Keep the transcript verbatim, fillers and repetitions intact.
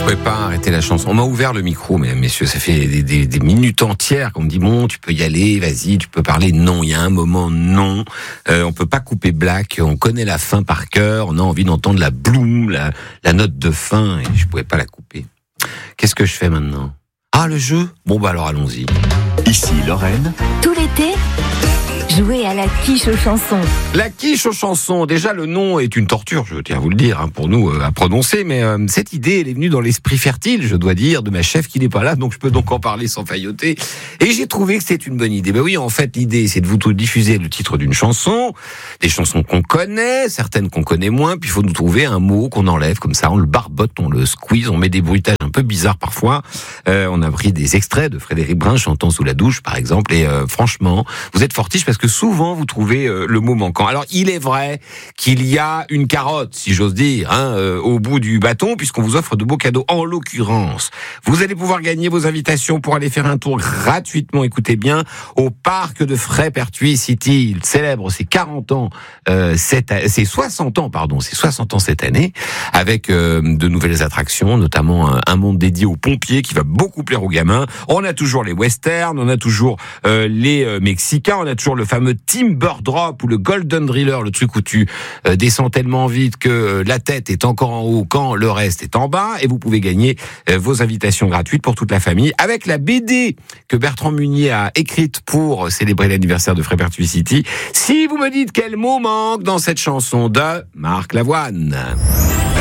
pouvais pas arrêter la chanson. On m'a ouvert le micro, mesdames, messieurs. Ça fait des, des, des minutes entières qu'on me dit bon, tu peux y aller, vas-y, tu peux parler. Non, il y a un moment, non. Euh, on peut pas couper Black. On connaît la fin par cœur. On a envie d'entendre la bloom, la, la note de fin, et je pouvais pas la couper. Qu'est-ce que je fais maintenant? Ah, le jeu? Bon, bah alors allons-y. Ici Lorraine. Tout l'été, jouez à la quiche aux chansons. La quiche aux chansons. Déjà, le nom est une torture, je tiens à vous le dire, hein, pour nous euh, à prononcer. Mais euh, cette idée, elle est venue dans l'esprit fertile, je dois dire, de ma chef qui n'est pas là, donc je peux donc en parler sans failloter. Et j'ai trouvé que c'est une bonne idée. Ben oui, en fait, l'idée, c'est de vous diffuser le titre d'une chanson, des chansons qu'on connaît, certaines qu'on connaît moins, puis il faut nous trouver un mot qu'on enlève comme ça, on le barbote, on le squeeze, on met des bruitages un peu bizarres parfois. Euh, on a pris des extraits de Frédéric Brun chantant sous la douche, par exemple, et euh, franchement, vous êtes fortiche parce que souvent vous trouvez euh, le mot manquant. Alors il est vrai qu'il y a une carotte, si j'ose dire, hein, euh, au bout du bâton, puisqu'on vous offre de beaux cadeaux. En l'occurrence, vous allez pouvoir gagner vos invitations pour aller faire un tour gratuitement, écoutez bien, au parc de Frais-Pertuis City. Il célèbre ses quarante ans, euh, cette, ses soixante ans, pardon, ses soixante ans cette année, avec euh, de nouvelles attractions, notamment un, un monde dédié aux pompiers qui va beaucoup plaire aux gamins. On a toujours les westerns, on a toujours euh, les euh, mexicains, on a toujours le fameux Timber Drop ou le Golden Driller, le truc où tu euh, descends tellement vite que euh, la tête est encore en haut quand le reste est en bas, et vous pouvez gagner euh, vos invitations gratuites pour toute la famille avec la B D que Bertrand Munier a écrite pour célébrer l'anniversaire de Frais-Pertuis City. Si vous me dites quel mot manque dans cette chanson de Marc Lavoine.